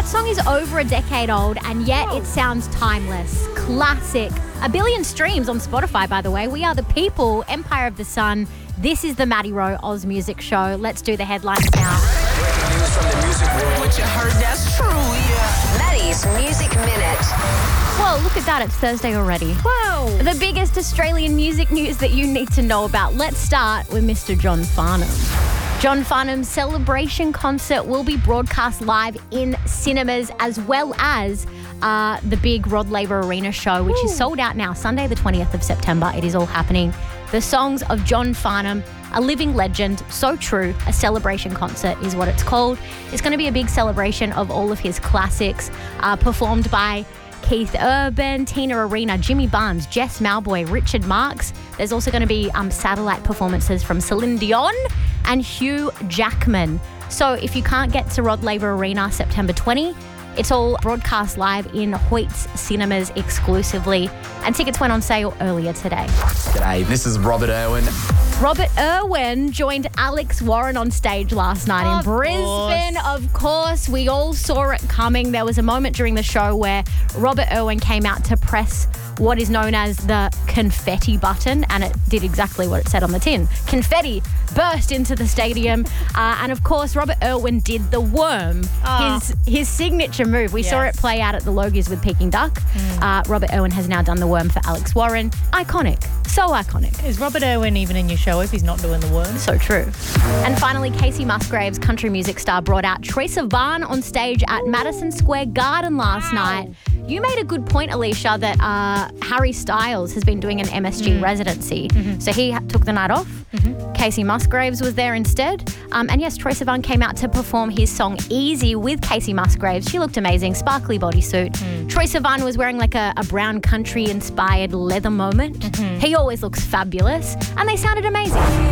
That song is over a decade old, and yet it sounds timeless. Classic. 1 billion streams on Spotify, by the way. We are the people, Empire of the Sun. This is the Maddie Rowe Oz Music Show. Let's do the headlines now. Breaking news from the music world. What you heard, that's true, yeah. Maddie's Music Minute. Whoa, look at that. It's Thursday already. Whoa. The biggest Australian music news that you need to know about. Let's start with Mr. John Farnham. John Farnham's celebration concert will be broadcast live in cinemas, as well as the big Rod Laver Arena show, which is sold out now, Sunday the 20th of September. It is all happening. The Songs of John Farnham, a living legend, so true. A celebration concert is what it's called. It's going to be a big celebration of all of his classics, performed by Keith Urban, Tina Arena, Jimmy Barnes, Jess Malboy, Richard Marx. There's also going to be satellite performances from Celine Dion and Hugh Jackman. So if you can't get to Rod Laver Arena September 20, it's all broadcast live in Hoyt's Cinemas exclusively. And tickets went on sale earlier today. G'day, this is Robert Irwin. Robert Irwin joined Alex Warren on stage last night in Brisbane. Of course, we all saw it coming. There was a moment during the show where Robert Irwin came out to press what is known as the confetti button, and it did exactly what it said on the tin. Confetti burst into the stadium, and of course, Robert Irwin did the worm, his signature move. We saw it play out at the Logies with Peking Duck. Robert Irwin has now done the worm for Alex Warren. Iconic. So iconic. Is Robert Irwin even in your show if he's not doing the worm? So true. And finally, Casey Musgraves, country music star, brought out Troye Sivan on stage at Madison Square Garden last night. You made a good point, Alicia, that Harry Styles has been doing an MSG residency. So he took the night off. Casey Musgraves was there instead. And yes, Troye Sivan came out to perform his song Easy with Casey Musgraves. She looked amazing, sparkly bodysuit. Troye Sivan was wearing like a brown country-inspired leather moment. He always looks fabulous. And they sounded amazing.